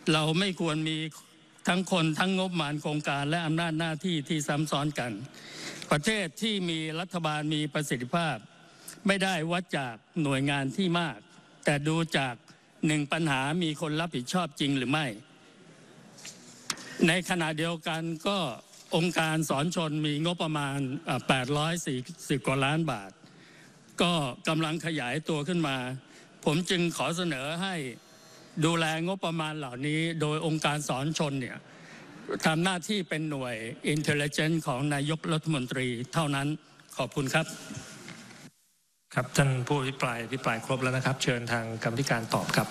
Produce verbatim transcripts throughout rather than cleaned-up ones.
เราไม่ควรมีทั้งคนทั้งงบประมาณโครงการและอำนาจหน้าที่ที่ซ้ำซ้อนกันประเทศที่มีรัฐบาลมีประสิทธิภาพไม่ได้วัดจากหน่วยงานที่มากแต่ดูจากหนึ่งปัญหามีคนรับผิดชอบจริงหรือไม่ในขณะเดียวกันก็องค์การสอนชนมีงบประมาณแปดร้อยสี่สิบกว่าล้านบาทก็กำลังขยายตัวขึ้นมาผมจึงขอเสนอให้ดูแลงบประมาณเหล่านี้โดยองค์การสอนชนเนี่ยทำหน้าที่เป็นหน่วย Intelligence ของนายกรัฐมนตรีเท่านั้นขอบคุณครับครับท่านผู้อภิปรายอภิปรายครบแล้วนะครับเชิญทางกรรมธิการตอบครับ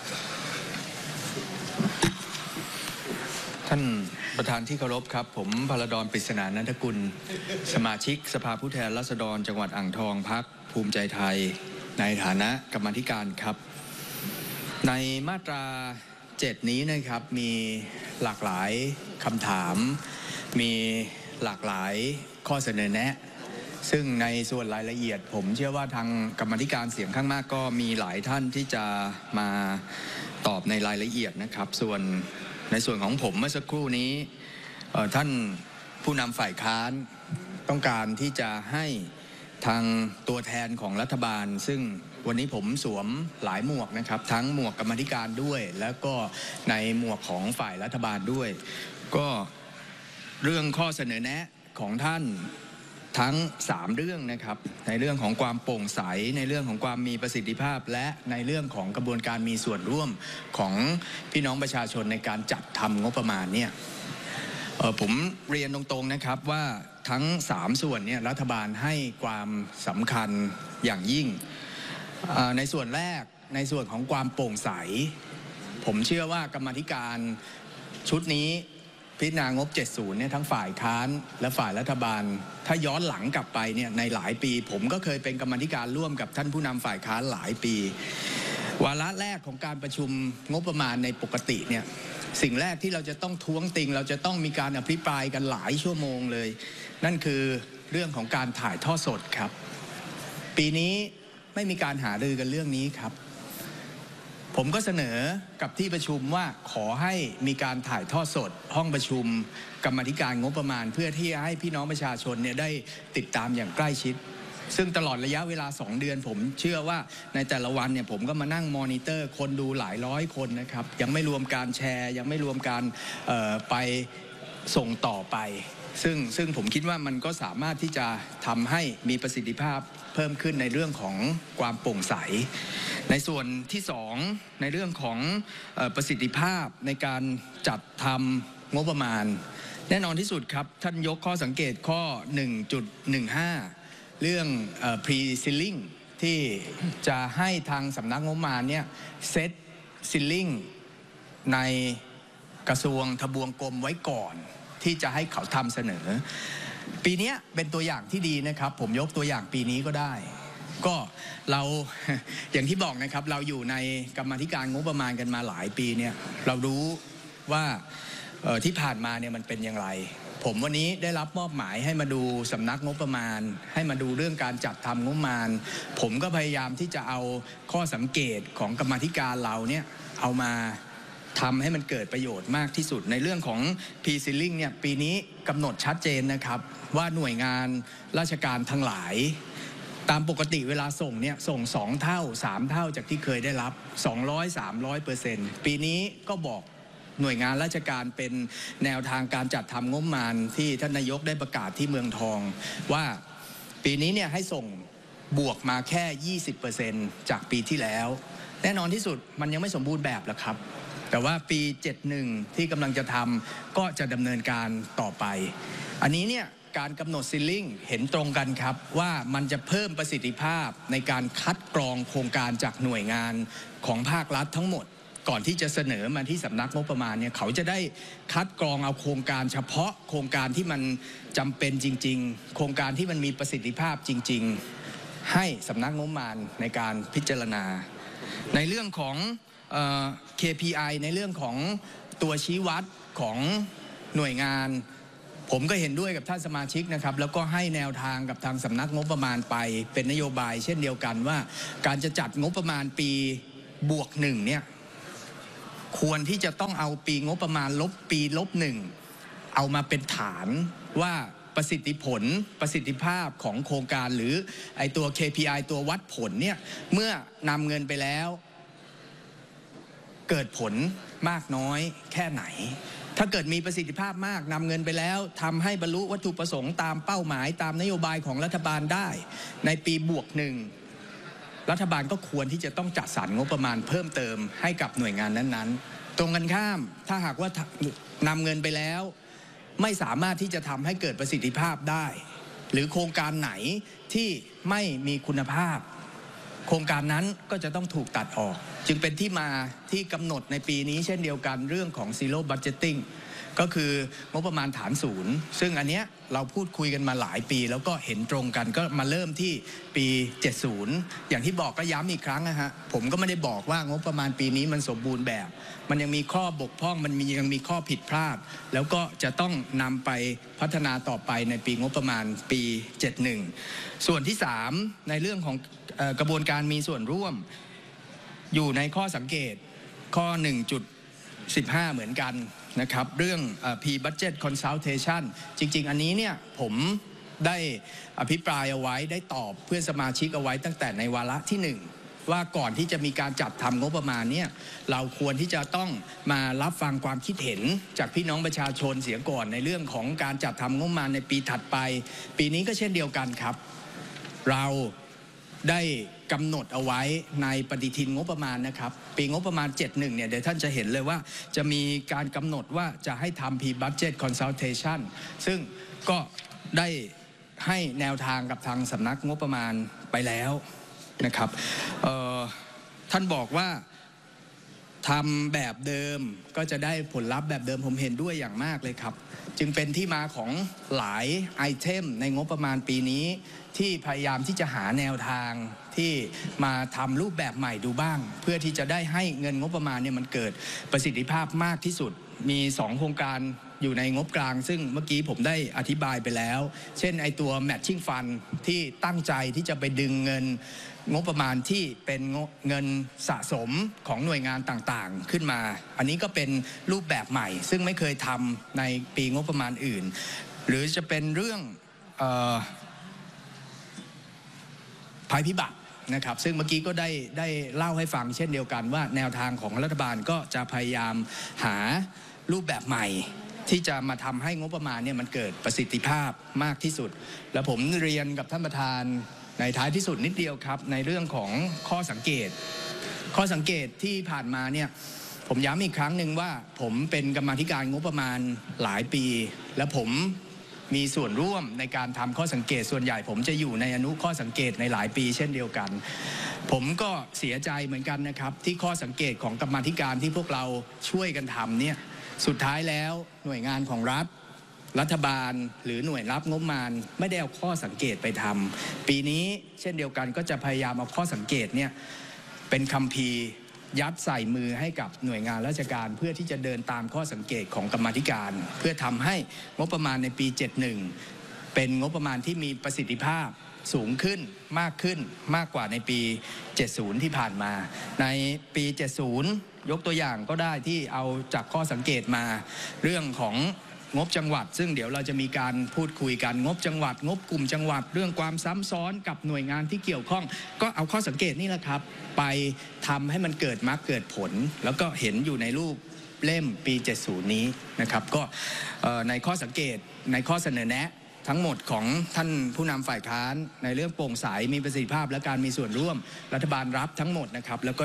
ท่านประธานที่เคารพครับผมพลดร ปริศนานันทกุลสมาชิกสภาผู้แทนราษฎรจังหวัดอ่างทองพรรคภูมิใจไทยในฐานะกรรมาธิการครับในมาตราเจ็ดนี้นะครับมีหลากหลายคำถามมีหลากหลายข้อเสนอแนะซึ่งในส่วนรายละเอียดผมเชื่อว่าทางกรรมาธิการเสียงข้างมากก็มีหลายท่านที่จะมาตอบในรายละเอียดนะครับส่วนในส่วนของผมเมื่อสักครู่นี้ท่านผู้นำฝ่ายค้านต้องการที่จะให้ทางตัวแทนของรัฐบาลซึ่งวันนี้ผมสวมหลายหมวกนะครับทั้งหมวกกรรมาธิการด้วยแล้วก็ในหมวกของฝ่ายรัฐบาลด้วยก็เรื่องข้อเสนอแนะของท่านทั้งสามเรื่องนะครับในเรื่องของความโปร่งใสในเรื่องของความมีประสิทธิภาพและในเรื่องของกระบวนการมีส่วนร่วมของพี่น้องประชาชนในการจัดทำงบประมาณเนี่ยเอ่อผมเรียนตรงๆนะครับว่าทั้งสามส่วนเนี่ยรัฐบาลให้ความสำคัญอย่างยิ่งในส่วนแรกในส่วนของความโปร่งใสผมเชื่อว่ากรรมาธิการชุดนี้พิจารณางบเจ็ดสิบเนี่ยทั้งฝ่ายค้านและฝ่ายรัฐบาลถ้าย้อนหลังกลับไปเนี่ยในหลายปีผมก็เคยเป็นกรรมาธิการร่วมกับท่านผู้นำฝ่ายค้านหลายปีวาระแรกของการประชุมงบประมาณในปกติเนี่ยสิ่งแรกที่เราจะต้องท้วงติงเราจะต้องมีการอภิปรายกันหลายชั่วโมงเลยนั่นคือเรื่องของการถ่ายทอดสดครับปีนี้ไม่มีการหารือกันเรื่องนี้ครับผมก็เสนอกับที่ประชุมว่าขอให้มีการถ่ายทอดสดห้องประชุมกรรมาธิการงบประมาณเพื่อที่จะให้พี่น้องประชาชนเนี่ยได้ติดตามอย่างใกล้ชิดซึ่งตลอดระยะเวลาสองเดือนผมเชื่อว่าในแต่ละวันเนี่ยผมก็มานั่งมอนิเตอร์คนดูหลายร้อยคนนะครับยังไม่รวมการแชร์ยังไม่รวมการไปส่งต่อไปซึ่งซึ่งผมคิดว่ามันก็สามารถที่จะทำให้มีประสิทธิภาพเพิ่มขึ้นในเรื่องของความโปร่งใสในส่วนที่สองในเรื่องของประสิทธิภาพในการจัดทำงบประมาณแน่นอนที่สุดครับท่านยกข้อสังเกตข้อ หนึ่งจุดหนึ่งห้า เรื่อง pre ceiling ที่จะให้ทางสำนักงบประมาณเนี่ยเซต ceiling ในกระทรวงทบวงกรมไว้ก่อนที่จะให้เขาทำเสนอปีนี้เป็นตัวอย่างที่ดีนะครับผมยกตัวอย่างปีนี้ก็ได้ก็เราอย่างที่บอกนะครับเราอยู่ในกรรมาธิการงบประมาณกันมาหลายปีเนี่ยเรารู้ว่าที่ผ่านมาเนี่ยมันเป็นอย่างไรผมวันนี้ได้รับมอบหมายให้มาดูสำนักงบประมาณให้มาดูเรื่องการจัดทำงบประมาณผมก็พยายามที่จะเอาข้อสังเกตของกรรมาธิการเราเนี่ยเอามาทำให้มันเกิดประโยชน์มากที่สุดในเรื่องของ pre ceiling เนี่ยปีนี้กำหนดชัดเจนนะครับว่าหน่วยงานราชการทั้งหลายตามปกติเวลาส่งเนี่ยส่งสองเท่าสามเท่าจากที่เคยได้รับสองร้อย สามร้อยเปอร์เซ็นต์ปีนี้ก็บอกหน่วยงานราชการเป็นแนวทางการจัดทำงบประมาณที่ท่านนายกได้ประกาศที่เมืองทองว่าปีนี้เนี่ยให้ส่งบวกมาแค่ ยี่สิบเปอร์เซ็นต์ จากปีที่แล้วแน่นอนที่สุดมันยังไม่สมบูรณ์แบบหรอกครับแต่ว่าปีเจ็ดสิบเอ็ดที่กำลังจะทำก็จะดำเนินการต่อไปอันนี้เนี่ยการกำหนดซีลิ่งเห็นตรงกันครับว่ามันจะเพิ่มประสิทธิภาพในการคัดกรองโครงการจากหน่วยงานของภาครัฐทั้งหมดก่อนที่จะเสนอมาที่สำนักงบประมาณเนี่ยเขาจะได้คัดกรองเอาโครงการเฉพาะโครงการที่มันจำเป็นจริงๆโครงการที่มันมีประสิทธิภาพจริงๆให้สำนักงบประมาณในการพิจารณาในเรื่องของเค พี ไอ ในเรื่องของตัวชี้วัดของหน่วยงานผมก็เห็นด้วยกับท่านสมาชิกนะครับแล้วก็ให้แนวทางกับทางสำนักงบประมาณไปเป็นนโยบายเช่นเดียวกันว่าการจะจัดงบประมาณปีบวกหนึ่งเนี่ยควรที่จะต้องเอาปีงบประมาณลบปีลบหนึ่งเอามาเป็นฐานว่าประสิทธิผลประสิทธิภาพของโครงการหรือไอตัว เค พี ไอ ตัววัดผลเนี่ยเมื่อนำเงินไปแล้วเกิดผลมากน้อยแค่ไหนถ้าเกิดมีประสิทธิภาพมากนำเงินไปแล้วทำให้บรรลุวัตถุประสงค์ตามเป้าหมายตามนโยบายของรัฐบาลได้ในปีบวกหนึ่งรัฐบาลก็ควรที่จะต้องจัดสรรงบประมาณเพิ่มเติมให้กับหน่วยงานนั้นๆตรงกันข้ามถ้าหากว่านำเงินไปแล้วไม่สามารถที่จะทำให้เกิดประสิทธิภาพได้หรือโครงการไหนที่ไม่มีคุณภาพโครงการนั้นก็จะต้องถูกตัดออกจึงเป็นที่มาที่กำหนดในปีนี้เช่นเดียวกันเรื่องของ Zero Budgeting ก็คืองบประมาณฐานศูนย์ซึ่งอันเนี้ยเราพูดคุยกันมาหลายปีแล้วก็เห็นตรงกันก็มาเริ่มที่ปีเจ็ดสิบอย่างที่บอกก็ย้ำอีกครั้งนะฮะผมก็ไม่ได้บอกว่างบประมาณปีนี้มันสมบูรณ์แบบมันยังมีข้อบกพร่องมันมียังมีข้อผิดพลาดแล้วก็จะต้องนำไปพัฒนาต่อไปในปีงบประมาณปีเจ็ดสิบเอ็ดส่วนที่สามในเรื่องของกระบวนการมีส่วนร่วมอยู่ในข้อสังเกตข้อ หนึ่งจุดสิบห้า เหมือนกันนะครับเรื่อง Pre-Budget Consultation จริงๆอันนี้เนี่ยผมได้อภิปรายเอาไว้ได้ตอบเพื่อนสมาชิกเอาไว้ตั้งแต่ในวาระที่หนึ่งว่าก่อนที่จะมีการจัดทำงบประมาณเนี่ยเราควรที่จะต้องมารับฟังความคิดเห็นจากพี่น้องประชาชนเสียก่อนในเรื่องของการจัดทำงบประมาณในปีถัดไปปีนี้ก็เช่นเดียวกันครับเราได้กำหนดเอาไว้ในปฏิทินงบประมาณนะครับปีงบประมาณเจ็ดสิบเอ็ดเนี่ยเดี๋ยวท่านจะเห็นเลยว่าจะมีการกำหนดว่าจะให้ทำ Pre-Budget Consultation ซึ่งก็ได้ให้แนวทางกับทางสำนักงบประมาณไปแล้วนะครับท่านบอกว่าทำแบบเดิมก็จะได้ผลลัพธ์แบบเดิมผมเห็นด้วยอย่างมากเลยครับจึงเป็นที่มาของหลายไอเทมในงบประมาณปีนี้ที่พยายามที่จะหาแนวทางที่มาทำรูปแบบใหม่ดูบ้างเพื่อที่จะได้ให้เงินงบประมาณเนี่ยมันเกิดประสิทธิภาพมากที่สุดมีสองโครงการอยู่ในงบกลางซึ่งเมื่อกี้ผมได้อธิบายไปแล้วเช่นไอตัว Matching Fund ที่ตั้งใจที่จะไปดึงเงินงบประมาณที่เป็นเงินสะสมของหน่วยงานต่างๆขึ้นมาอันนี้ก็เป็นรูปแบบใหม่ซึ่งไม่เคยทำในปีงบประมาณอื่นหรือจะเป็นเรื่องเอ่อภัยพิบัตินะครับซึ่งเมื่อกี้ก็ได้ได้เล่าให้ฟังเช่นเดียวกันว่าแนวทางของรัฐบาลก็จะพยายามหารูปแบบใหม่ที่จะมาทำให้งบประมาณเนี่ยมันเกิดประสิทธิภาพมากที่สุดแล้วผมเรียนกับท่านประธานในท้ายที่สุดนิดเดียวครับในเรื่องของข้อสังเกตข้อสังเกตที่ผ่านมาเนี่ยผมย้ำอีกครั้งหนึ่งว่าผมเป็นกรรมาธิการงบประมาณหลายปีและผมมีส่วนร่วมในการทำข้อสังเกตส่วนใหญ่ผมจะอยู่ในอนุข้อสังเกตในหลายปีเช่นเดียวกันผมก็เสียใจเหมือนกันนะครับที่ข้อสังเกตของกรรมาธิการที่พวกเราช่วยกันทำเนี่ยสุดท้ายแล้วหน่วยงานของรัฐรัฐบาลหรือหน่วยรับงบประมาณไม่ได้เอาข้อสังเกตไปทำปีนี้เช่นเดียวกันก็จะพยายามเอาข้อสังเกตเนี่ยเป็นคัมภีร์ยัดใส่มือให้กับหน่วยงานราชการเพื่อที่จะเดินตามข้อสังเกตของกรรมาธิการเพื่อทำให้งบประมาณในปีเจ็ดสิบเอ็ดเป็นงบประมาณที่มีประสิทธิภาพสูงขึ้นมากขึ้นมากกว่าในปีเจ็ดสิบที่ผ่านมาในปีเจ็ดสิบยกตัวอย่างก็ได้ที่เอาจากข้อสังเกตมาเรื่องของงบจังหวัดซึ่งเดี๋ยวเราจะมีการพูดคุยกันงบจังหวัดงบกลุ่มจังหวัดเรื่องความซ้ำซ้อนกับหน่วยงานที่เกี่ยวข้องก็เอาข้อสังเกตนี่แหละครับไปทำให้มันเกิดมรรคเกิดผลแล้วก็เห็นอยู่ในรูปเล่มปีเจ็ดสิบนี้นะครับก็ในข้อสังเกตในข้อเสนอแนะทั้งหมดของท่านผู้นำฝ่ายค้านในเรื่องโปร่งใสมีประสิทธิภาพและการมีส่วนร่วมรัฐบาลรับทั้งหมดนะครับแล้วก็